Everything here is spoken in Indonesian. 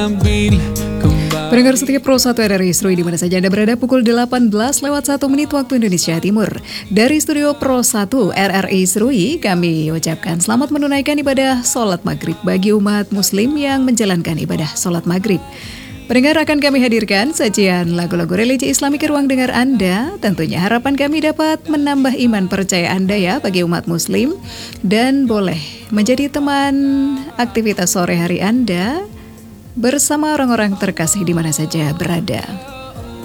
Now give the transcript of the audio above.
Pendengar setia Pro 1 RRI Serui di mana saja Anda berada, pukul 18:01 waktu Indonesia Timur. Dari studio Pro 1 RRI Serui, kami ucapkan selamat menunaikan ibadah sholat maghrib bagi umat muslim yang menjalankan ibadah sholat maghrib. Pendengar, akan kami hadirkan sajian lagu-lagu religi Islami ke ruang dengar Anda. Tentunya harapan kami dapat menambah iman percaya Anda ya bagi umat muslim, dan boleh menjadi teman aktivitas sore hari Anda bersama orang-orang terkasih di mana saja berada.